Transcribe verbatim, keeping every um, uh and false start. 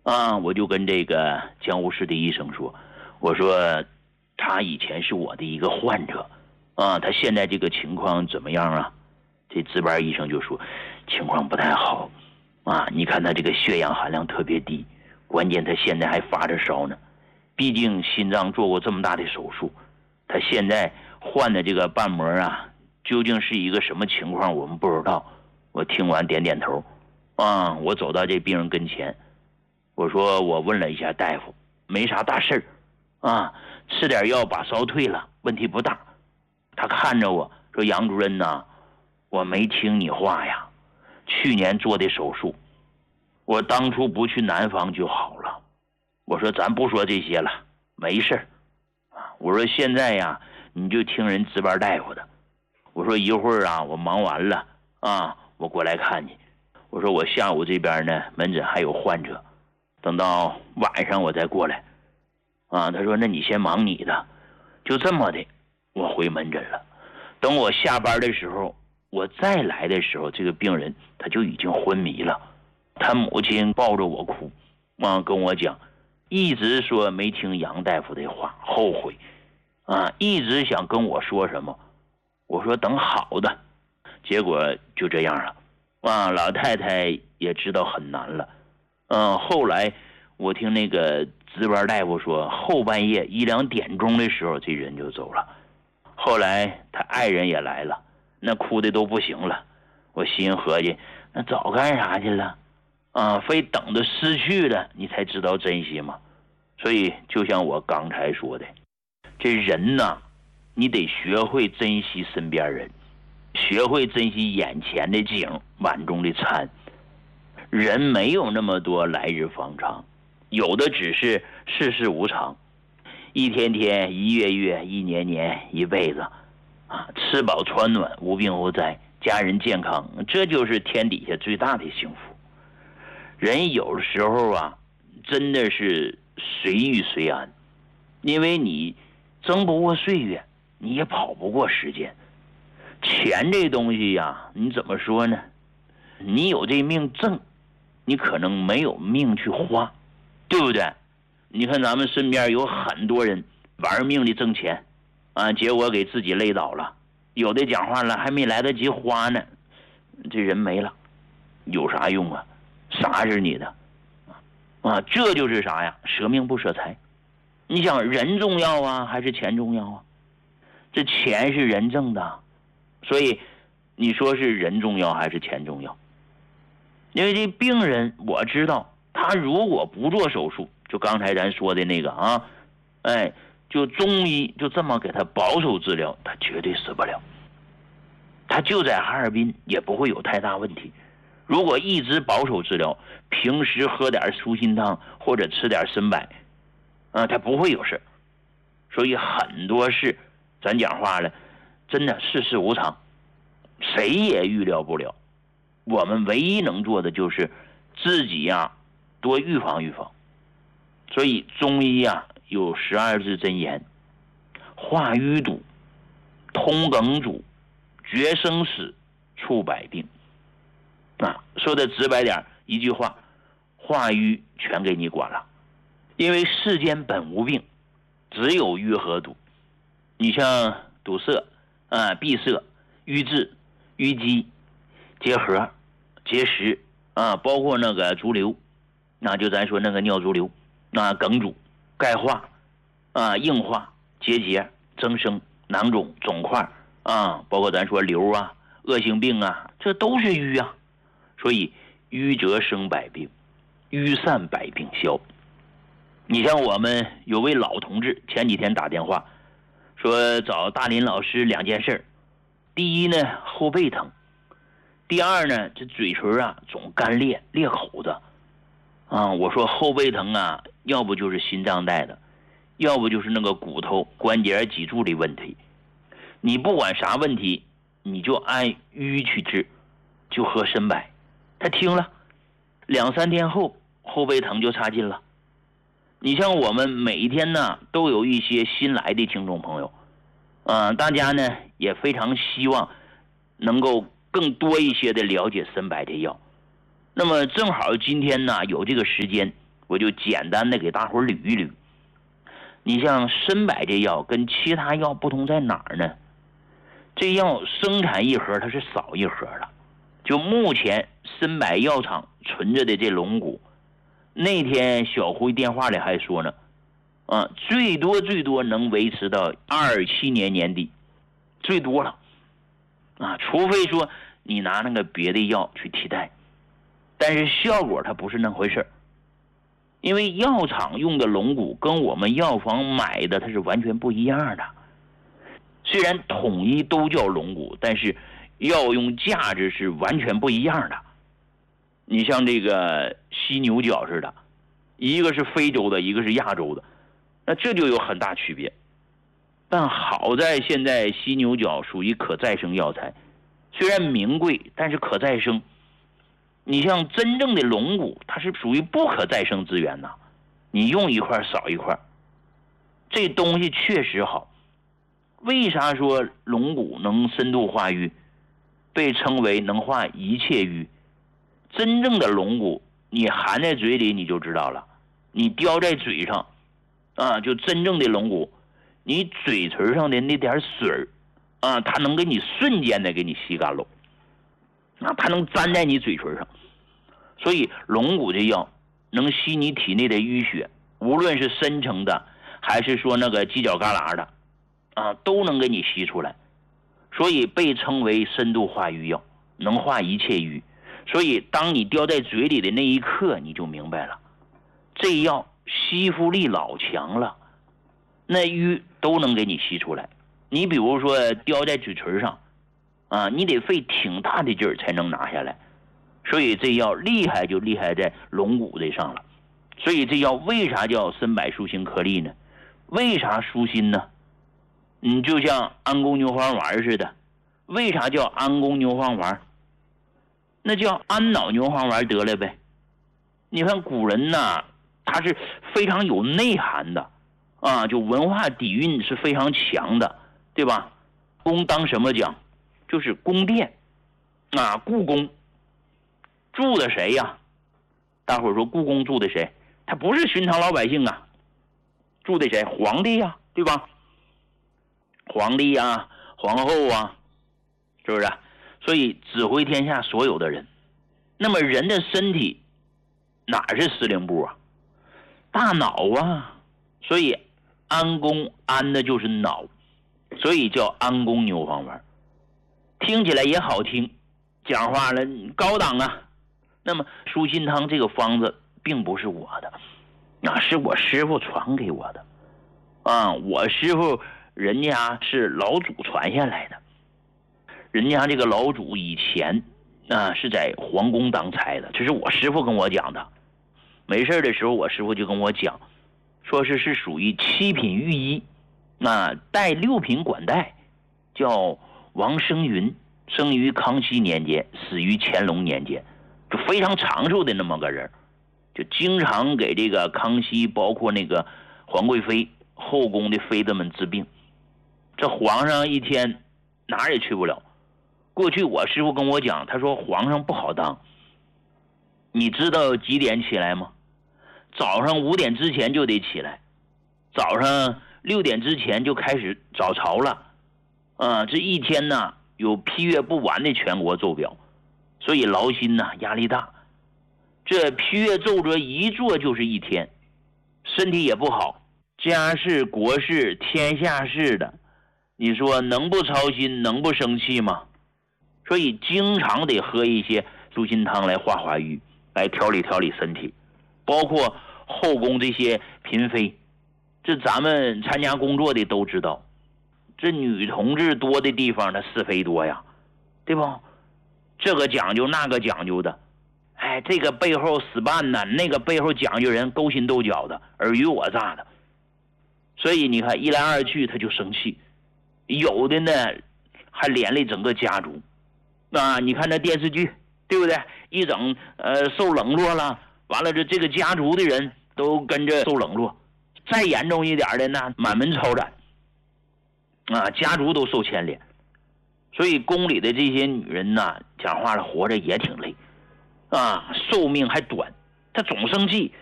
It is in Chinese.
啊，我就跟这个江湖市的医生说，我说他以前是我的一个患者，啊，他现在这个情况怎么样啊？这值班医生就说情况不太好，啊，你看他这个血氧含量特别低，关键他现在还发着烧呢，毕竟心脏做过这么大的手术，他现在换的这个瓣膜啊，究竟是一个什么情况我们不知道。我听完点点头，啊，我走到这病人跟前，我说我问了一下大夫，没啥大事儿，啊，吃点药把烧退了，问题不大。他看着我说，杨主任呐，我没听你话呀，去年做的手术，我当初不去南方就好了。我说咱不说这些了，没事儿。我说现在呀，你就听人值班大夫的。我说一会儿啊，我忙完了啊，我过来看你。我说我下午这边呢，门诊还有患者，等到晚上我再过来。啊，他说那你先忙你的。就这么的，我回门诊了。等我下班的时候，我再来的时候，这个病人他就已经昏迷了。他母亲抱着我哭，啊，跟我讲，一直说没听杨大夫的话，后悔，啊，一直想跟我说什么。我说等好的，结果就这样了。啊，老太太也知道很难了。嗯，后来我听那个值班大夫说，后半夜一两点钟的时候，这人就走了。后来他爱人也来了，那哭的都不行了。我心合计，那早干啥去了？啊，非等着失去了你才知道珍惜嘛。所以就像我刚才说的，这人呐，你得学会珍惜身边人，学会珍惜眼前的景，碗中的餐。人没有那么多来日方长，有的只是世事无常，一天天，一月月，一年年，一辈子，啊，吃饱穿暖，无病无灾，家人健康，这就是天底下最大的幸福。人有的时候啊，真的是随遇随安，因为你争不过岁月，你也跑不过时间。钱这东西呀，你怎么说呢？你有这命挣，你可能没有命去花，对不对？你看咱们身边有很多人玩命的挣钱，啊，结果给自己累倒了。有的讲话了，还没来得及花呢，这人没了，有啥用啊？啥是你的？啊，这就是啥呀？舍命不舍财。你想人重要啊，还是钱重要啊？这钱是人挣的，所以你说是人重要还是钱重要？因为这病人我知道，他如果不做手术，就刚才咱说的那个啊，哎，就中医就这么给他保守治疗，他绝对死不了。他就在哈尔滨也不会有太大问题。如果一直保守治疗，平时喝点舒心汤或者吃点参柏，啊，他不会有事。所以很多事，咱讲话了，真的世事无常，谁也预料不了。我们唯一能做的就是自己呀，多预防预防。所以中医啊有十二字真言：化瘀堵，通梗阻，绝生死，除百病。啊，说的直白点，一句话，化瘀全给你管了。因为世间本无病，只有瘀和堵。你像堵塞啊、闭塞、瘀滞、淤积、结核、结石啊，包括那个足瘤，那就咱说那个尿足瘤，那梗阻、钙化啊、硬化、结节、增生、囊肿、肿块啊，包括咱说瘤啊、恶性病啊，这都是瘀啊。所以瘀则生百病，瘀散百病消。你像我们有位老同志前几天打电话说找大林老师两件事，第一呢后背疼，第二呢这嘴唇啊总干裂裂口子啊。我说后背疼啊，要不就是心脏带的，要不就是那个骨头关节脊柱的问题。你不管啥问题，你就按瘀去治，就喝参柏。他听了，两三天后后背疼就差劲了。你像我们每一天呢都有一些新来的听众朋友，嗯、呃，大家呢也非常希望能够更多一些的了解参柏的药。那么正好今天呢有这个时间， 我就简单的给大伙捋一捋。你像参柏这药跟其他药不同在哪儿呢？这药生产一盒它是少一盒的，就目前参柏药厂存着的这龙骨，那天小辉电话里还说呢，啊，最多最多能维持到二七年年底，最多了，啊，除非说你拿那个别的药去替代，但是效果它不是那回事，因为药厂用的龙骨跟我们药房买的它是完全不一样的。虽然统一都叫龙骨，但是药用价值是完全不一样的。你像这个犀牛角似的，一个是非洲的，一个是亚洲的，那这就有很大区别。但好在现在犀牛角属于可再生药材，虽然名贵，但是可再生。你像真正的龙骨，它是属于不可再生资源呐，你用一块少一块，这东西确实好。为啥说龙骨能深度化瘀，被称为能化一切瘀？真正的龙骨你含在嘴里你就知道了，你叼在嘴上啊，就真正的龙骨，你嘴唇上的那点水啊，它能给你瞬间的给你吸干了，啊，它能粘在你嘴唇上。所以龙骨这药能吸你体内的淤血，无论是深层的还是说那个犄角旮旯的啊，都能给你吸出来，所以被称为深度化瘀药，能化一切瘀。所以当你叼在嘴里的那一刻，你就明白了，这药吸附力老强了，那瘀都能给你吸出来。你比如说叼在嘴唇上啊，你得费挺大的劲儿才能拿下来。所以这药厉害就厉害在龙骨这上了。所以这药为啥叫参柏舒心颗粒呢？为啥舒心呢？你就像安宫牛黄丸似的，为啥叫安宫牛黄丸？那叫安脑牛黄丸得了呗。你看古人呐，他是非常有内涵的啊，就文化底蕴是非常强的，对吧？宫当什么讲？就是宫殿啊，故宫住的谁呀？大伙儿说故宫住的谁？他不是寻常老百姓啊，住的谁？皇帝呀，对吧？皇帝啊，皇后啊，是不是？所以指挥天下所有的人。那么人的身体哪是司令部啊？大脑啊。所以安宫安的就是脑，所以叫安宫牛黄丸。听起来也好听，讲话了高档啊。那么舒心汤这个方子并不是我的，那是我师傅传给我的啊，我师傅人家是老祖传下来的，人家这个老祖以前啊是在皇宫当差的，这是我师傅跟我讲的。没事的时候我师傅就跟我讲，说是是属于七品御医，那带六品管带，叫王生云，生于康熙年间，死于乾隆年间，就非常长寿的那么个人，就经常给这个康熙包括那个皇贵妃后宫的妃子们治病。这皇上一天哪儿也去不了。过去我师傅跟我讲，他说皇上不好当。你知道几点起来吗？早上五点之前就得起来，早上六点之前就开始早朝了。啊，这一天呢有批阅不完的全国奏表，所以劳心呐，压力大。这批阅奏折一做就是一天，身体也不好，家事国事天下事的，你说能不操心能不生气吗？所以经常得喝一些舒心汤来化化瘀，来调理调理身体。包括后宫这些嫔妃，这咱们参加工作的都知道，这女同志多的地方它是非多呀，对吧？这个讲究那个讲究的，哎，这个背后死办呢，那个背后讲究人勾心斗角的，尔虞我诈的。所以你看一来二去他就生气，有的呢还连累整个家族啊。你看那电视剧对不对？一整呃受冷落了，完了这这个家族的人都跟着受冷落，再严重一点的呢满门抄斩啊，家族都受牵连。所以宫里的这些女人呢，讲话了活着也挺累啊，寿命还短，她总生气，